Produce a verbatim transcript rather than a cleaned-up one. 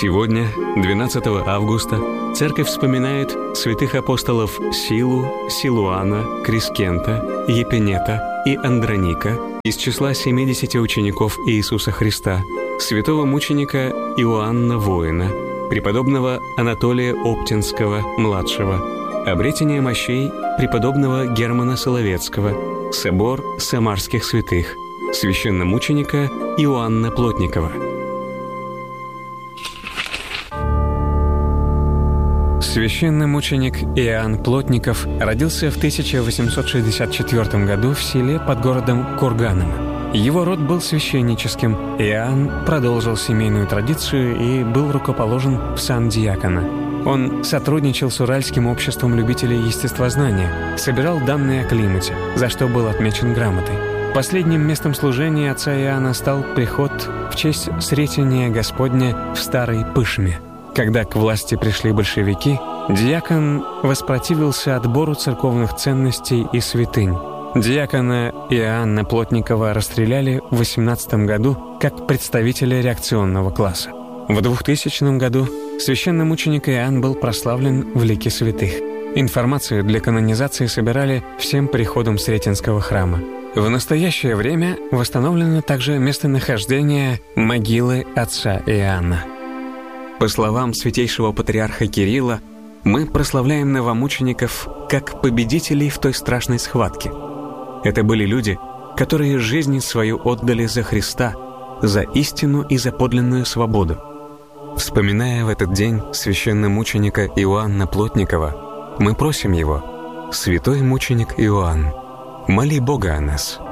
Сегодня, двенадцатого августа, Церковь вспоминает святых апостолов Силу, Силуана, Крискента, Епинета и Андроника из числа семидесяти учеников Иисуса Христа, святого мученика Иоанна Воина, преподобного Анатолия Оптинского-младшего, обретение мощей преподобного Германа Соловецкого, собор самарских святых, священномученика Иоанна Плотникова. Священномученик Иоанн Плотников родился в тысяча восемьсот шестьдесят четвёртом году в селе под городом Курганом. Его род был священническим. Иоанн продолжил семейную традицию и был рукоположен в сан диакона. Он сотрудничал с Уральским обществом любителей естествознания, собирал данные о климате, за что был отмечен грамотой. Последним местом служения отца Иоанна стал приход в честь Сретения Господня в Старой Пышме. Когда к власти пришли большевики, диакон воспротивился отбору церковных ценностей и святынь. Диакона Иоанна Плотникова расстреляли в восемнадцатом году как представителя реакционного класса. В двухтысячном году священномученик Иоанн был прославлен в лике святых. Информацию для канонизации собирали всем приходом Сретенского храма. В настоящее время восстановлено также местонахождение могилы отца Иоанна. По словам святейшего патриарха Кирилла, мы прославляем новомучеников как победителей в той страшной схватке. Это были люди, которые жизнь свою отдали за Христа, за истину и за подлинную свободу. Вспоминая в этот день священномученика Иоанна Плотникова, мы просим его: «Святой мученик Иоанн, моли Бога о нас».